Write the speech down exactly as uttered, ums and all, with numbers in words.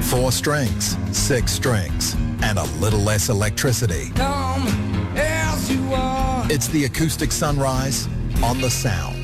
Four strings, six strings, and a little less electricity. Come as you are. It's the acoustic sunrise on the sound.